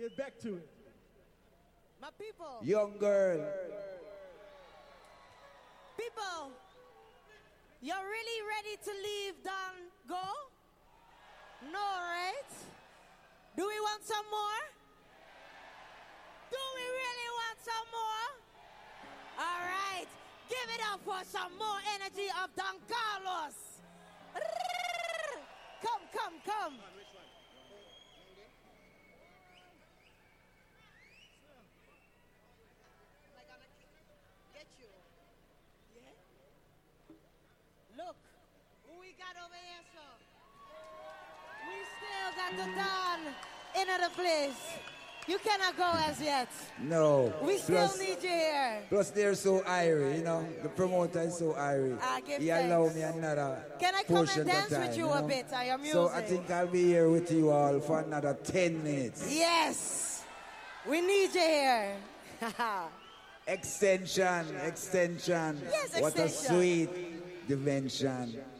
get back to it. My people. Young girl. People, you're really ready to leave Don go? No, right? Do we want some more? Do we really want some more? All right. Give it up for some more energy of Don Carlos. Come, come, come. Look, who we got over here, sir? We still got the Don in the place. You cannot go as yet. No. We still need you here. Plus they're so irie, you know. The promoter is so irie. He allowed me another Can I come portion and dance of time, with you a bit on your music? So I think I'll be here with you all for another 10 minutes. Yes. We need you here. Extension. Yes, What a extension. sweet dimension.